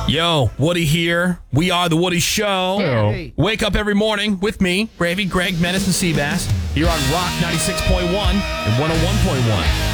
Yo, Woody here. We are The Woody Show. Hey. Wake up every morning with me, Gravy, Greg, Menace, and Seabass, here on Rock 96.1 and 101.1.